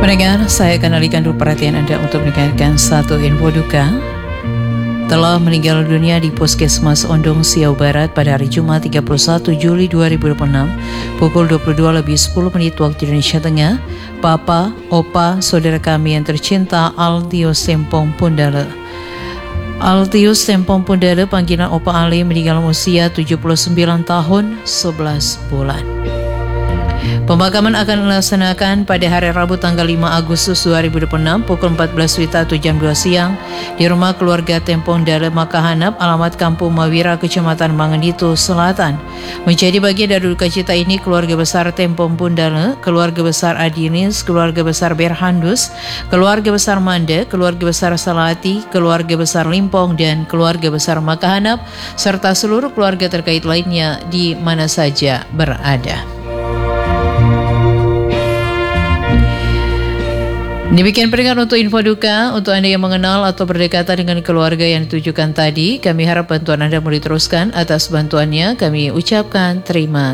Pendengar, saya akan alihkan dulu perhatian Anda untuk mendengarkan satu info duka. Telah meninggal dunia di Puskesmas Ondong, Siau Barat pada hari Jumat 31 Juli 2026 pukul 22:10 waktu Indonesia Tengah, Papa, Opa, saudara kami yang tercinta Altius Sempong Pundale. Altius Sempong Pundale, panggilan Opa Ali, meninggal usia 79 tahun 11 bulan. Pemakaman akan dilaksanakan pada hari Rabu tanggal 5 Agustus 2026 pukul 14 WITA atau jam 2 siang di rumah keluarga Tempong Dale Makahanap, alamat Kampung Mawira, Kecamatan Mangenito Selatan. Menjadi bagian dari duka cita ini, keluarga besar Tempong Pundale, keluarga besar Adinis, keluarga besar Berhandus, keluarga besar Mande, keluarga besar Salati, keluarga besar Limpong, dan keluarga besar Makahanap, serta seluruh keluarga terkait lainnya di mana saja berada. Demikian pendengar untuk info duka. Untuk Anda yang mengenal atau berdekatan dengan keluarga yang ditujukan tadi, kami harap bantuan Anda mau diteruskan. Atas bantuannya kami ucapkan terima